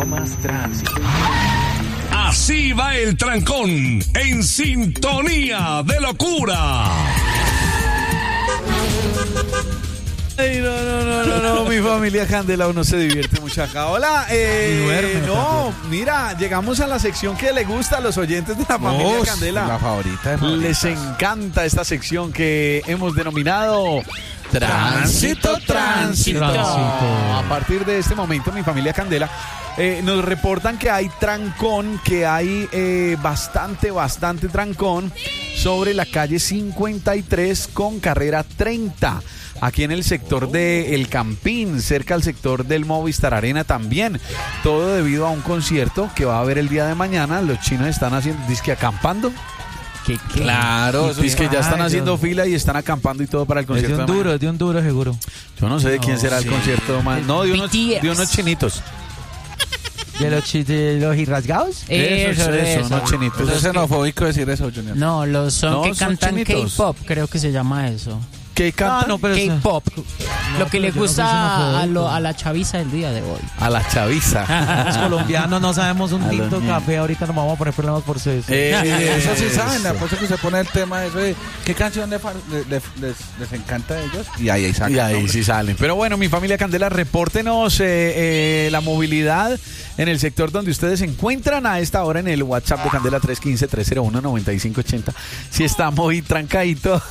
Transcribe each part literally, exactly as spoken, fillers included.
No más tránsito. Así va el trancón, en sintonía de locura. Ay, no, no, no, no, no, mi familia Candela, uno se divierte mucho acá. Hola, eh, duerme, no, mira, llegamos a la sección que le gusta a los oyentes de la familia oh, Candela. La favorita, les encanta esta sección que hemos denominado Tránsito, Tránsito. Tránsito. A partir de este momento, mi familia Candela, eh, nos reportan que hay trancón, que hay eh, bastante, bastante trancón sobre la calle cincuenta y tres con carrera treinta. Aquí en el sector de El Campín, cerca al sector del Movistar Arena también. Todo debido a un concierto que va a haber el día de mañana. Los chinos están haciendo, disque acampando. ¿Qué, qué? Claro, es que ya están haciendo fila y están acampando y todo para el concierto. Es de un duro, es de un duro seguro. Yo no sé de quién no, será sí. el concierto más. No, de unos, de unos chinitos. ¿De los, chi- de los irrasgados? Eso, eso, eso, unos chinitos. Eso es xenofóbico decir eso, Junior. No, los son No, que son cantan chinitos. K-pop, creo que se llama eso. ¿Qué cantan? Ah, no, pero K-pop. No, lo que le gusta no a, lo, a la chaviza del día de hoy. A la chaviza. Los colombianos no sabemos un A tinto los café. Ahorita nos vamos a poner problemas por eso. Eh, eso sí saben, eso. la cosa que se pone el tema de eso de qué canción les, les, les, les encanta a ellos y ahí, ahí sacan. Y ahí ¿no? sí salen. Pero bueno, mi familia Candela, repórtenos eh, eh, la movilidad en el sector donde ustedes se encuentran a esta hora en el WhatsApp de Candela tres uno cinco, tres cero uno, nueve cinco ocho cero. Si está muy trancadito,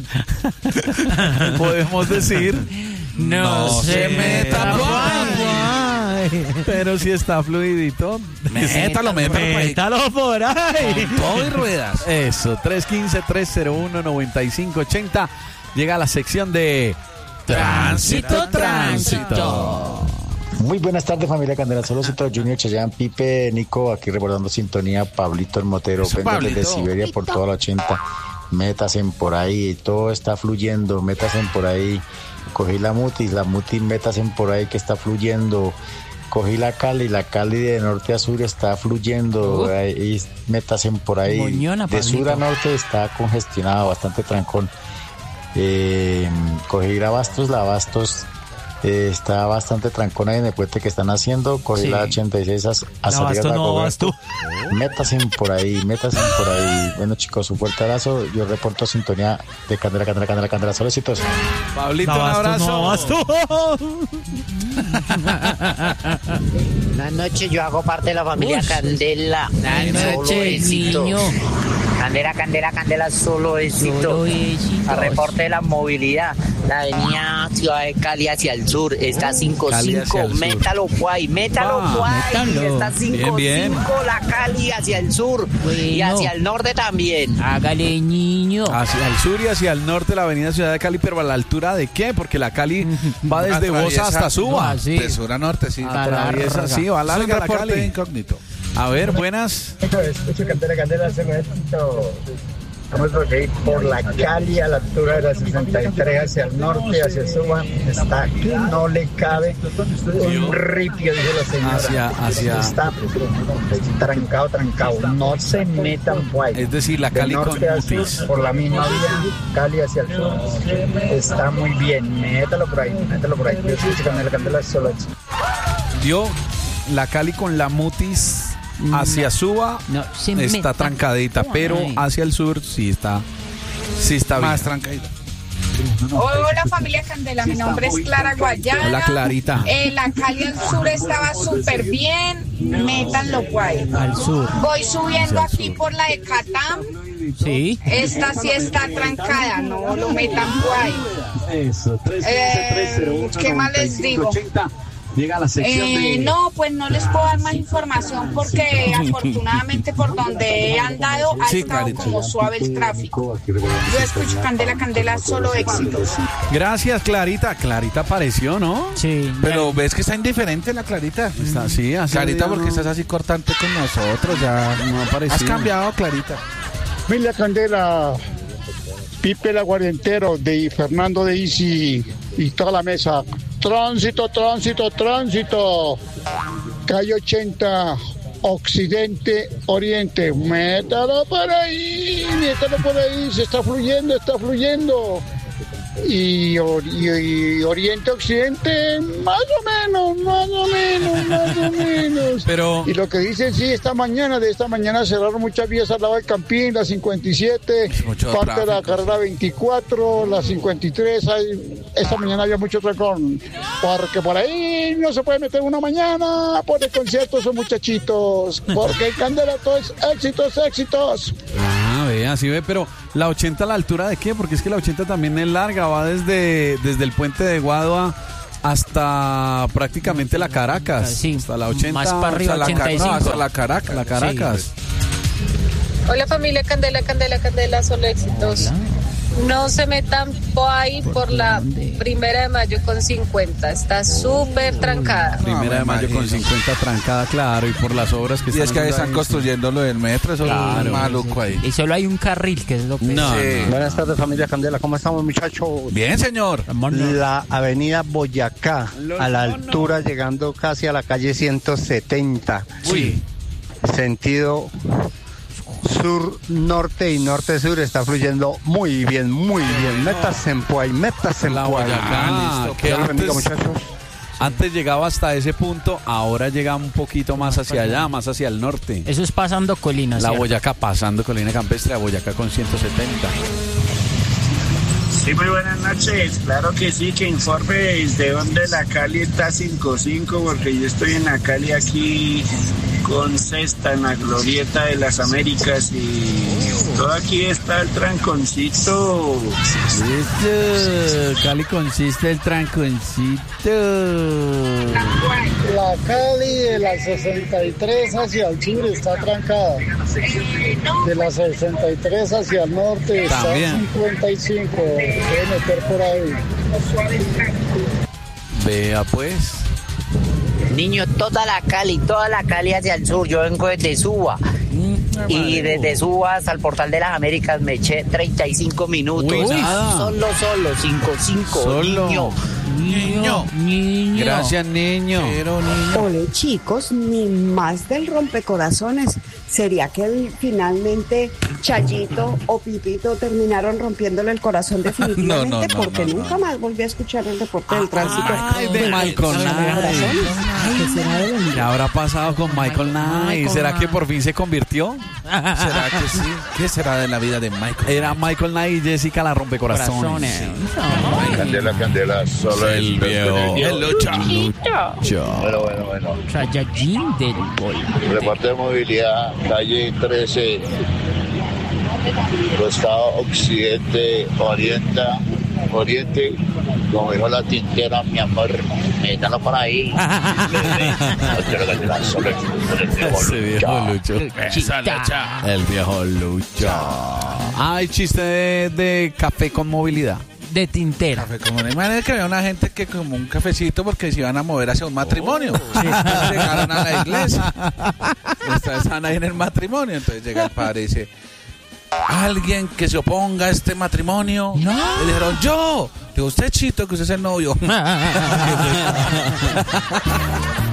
podemos decir No, no se meta por ahí. Pero si está fluidito, Métalo, métalo, Métalo por ahí. todo y ruedas. eso, tres uno cinco, tres cero uno, nueve cinco ocho cero. Llega a la sección de Tránsito, Tránsito. Muy buenas tardes, familia Candela. Solocito, Junior, Chayán, Pipe, Nico, aquí recordando sintonía, Pablito el Motero, Eso, vengo desde Pablito. Siberia por toda la ochenta. Métasen por ahí, todo está fluyendo, métasen por ahí. Cogí la Mutis, la Mutis, métasen por ahí que está fluyendo. Cogí la Cali, la Cali de norte a sur está fluyendo, Uh. ahí métasen por ahí. Moñona, de sur Pablito. a norte está congestionado, bastante trancón. Eh, cogí la Bastos, la Bastos eh, está bastante trancón ahí en el puente que están haciendo. Cogí Sí. la ochenta y seis a, a La salir Bastos a no, Dagoberto. Bastos. Métasen por ahí, métasen por ahí. Bueno, chicos, un fuerte abrazo. Yo reporto sintonía de Candela, Candela, Candela, Candela. Solecitos. Pablito, un Bastos, abrazo. no, Bastos. Buenas noches, yo hago parte de la familia Uy. Candela. Buenas Solo noches, éxito. niño. Candela, Candela, Candela, solo éxito. Solo éxitos. A reporte de la movilidad. La avenida Ciudad de Cali hacia el sur está cinco Cali hacia cinco. el sur. Métalo, guay. Métalo, Ah, guay. métalo. Está cinco Bien, bien. cinco la Cali hacia el sur. Y Bueno. hacia el norte también. Hágale, niño. Hacia el sur y hacia el norte la avenida Ciudad de Cali, pero a la altura de qué? Porque la Cali va desde Atraviesa- Bosa hasta Suba. No, sí. De sur a norte, sí. Ah, Atraviesa, sí, va Es un larga la reporte Cali. incógnito. A ver, buenas. Escucho Candela, Candela, solo éxito. Estamos por ahí por la Cali a la altura de la sesenta y tres hacia el norte, hacia el sur. Está aquí, no le cabe un ripio, dice la señora. Hacia- hacia- Está trancado, trancado. No se metan guay. Es decir, la Cali De con norte a sur, Mutis. por la misma vía, Cali hacia el sur. Está muy bien. Métalo por ahí, métalo por ahí. Yo escucho Candela, Candela, solo éxito. Dio la Cali con la Mutis hacia Suba, No, se está meta. trancadita, pero Ay. hacia el sur sí está, sí está bien. Más trancadito. Hola familia Candela, mi nombre es Clara Guayana. Hola, Clarita. Eh, la Cali al sur estaba súper bien, métanlo guay. Al sur. Voy subiendo aquí por la de Catam, Sí. esta sí está trancada, no lo metan guay. Eh, ¿Qué más les digo? Eh, no, pues no les puedo dar más información porque afortunadamente por donde he andado ha Sí, estado Clarita. como suave el tráfico. Yo escucho Candela, Candela, solo éxitos. Gracias, Clarita. Clarita apareció, ¿no? Sí. Pero ves que está indiferente la Clarita. Está así, hace Clarita, día porque no- estás así cortante con nosotros, ya no ha aparecido. has cambiado, Clarita. Familia Candela, Pipe el Aguardientero de Fernando de Isi y toda la mesa. Tránsito, tránsito, tránsito. Calle ochenta, Occidente, Oriente. Métalo por ahí, métalo por ahí. Se está fluyendo, está fluyendo. Y, or- y- y Oriente, Occidente, más o menos, más o menos, más o menos. chicos. Pero... Y lo que dicen, sí, esta mañana, de esta mañana cerraron muchas vías al lado del Campín, la cincuenta y siete, Mucho parte tráfico, de la carrera veinticuatro, la cincuenta y tres. Hay, esta mañana había mucho trancón. Porque por ahí no se puede meter una mañana por el concierto esos muchachitos. Porque en Candela todo es éxitos, éxitos. Ah, ve, así ve, pero la ochenta a la altura de qué? Porque es que la ochenta también es larga, va desde, desde el puente de Guadua hasta prácticamente la Caracas. Sí, hasta la ochenta. más para arriba, hasta la, ochenta y cinco. no, hasta la Caracas. La Caracas. Sí. Hola familia Candela, Candela, Candela, solo éxitos. No se metan por ahí por la primera de mayo con cincuenta, está súper trancada. Primera No, de mayo con imagino. cincuenta trancada, claro, y por las obras que Y es que ahí están ahí. construyendo lo del metro, eso Claro. es maluco ahí. Y solo hay un carril, que es lo que... No, Sí. no. Buenas tardes familia Candela, ¿cómo estamos muchachos? Bien, señor. La avenida Boyacá, a la altura llegando casi a la calle ciento setenta, Sí. sentido sur, norte y norte-sur, está fluyendo muy bien, muy bien. Métase en Puay, métase en La Puay. Boyacá, que Dios los bendiga, antes, muchachos. antes llegaba hasta ese punto, ahora llega un poquito más hacia allá, más hacia el norte. Eso es pasando colinas. La ¿cierto? Boyacá pasando Colina Campestre a Boyacá con ciento setenta. Sí, muy buenas noches. Claro que sí, que informe desde donde la Cali está cinco cinco, porque yo estoy en la Cali aquí con Cesta, en la glorieta de las Américas, y todo aquí está el tranconcito. Listo, Cali consiste el tranconcito. La Cali de la sesenta y tres hacia el sur está trancada. De la sesenta y tres hacia el norte está También. cincuenta y cinco. Se puede meter por ahí. Vea pues. Niño, toda la Cali, toda la Cali hacia el sur. Yo vengo desde Suba. Y desde Suba hasta el Portal de las Américas me eché treinta y cinco minutos. Uy, nada. Solo, solo, cinco cinco. Solo. Niño. Niño. Niño. Gracias, niño. Pero niño. Ole chicos, ni más del rompecorazones. ¿Sería que el- finalmente Chayito o Pipito terminaron rompiéndole el corazón definitivamente? No, no, no, porque no, nunca no. más volví a escuchar el reporte del tránsito. Ay, de Michael Knight. ¿Qué será de la ¿Qué habrá pasado con Michael Knight? Michael ¿Será que Knight. por fin se convirtió? ¿Será que sí? ¿Qué será de la vida de Michael? Era Michael Knight y Jessica la rompecorazones. Corazones. Candela, Candela, solo El viejo. El lucha. Bueno, bueno, bueno. Saiyajin del gol. Reporte de movilidad, calle trece, costado occidente, oriente, oriente, como dijo la tintera, mi amor, métalo por ahí. Candela, Candela, solo el viejo Ese viejo lucha. Lucho. Esa lucha. El viejo Lucho. Ay, chiste de, de café con movilidad. De tintera. Café como de manera que había una gente que como un cafecito porque se iban a mover hacia un matrimonio. Entonces llegaron a la iglesia. Entonces están ahí en el matrimonio. Entonces llega el padre y dice, alguien que se oponga a este matrimonio. No. Le dijeron, yo. Digo, usted chito, que usted es el novio.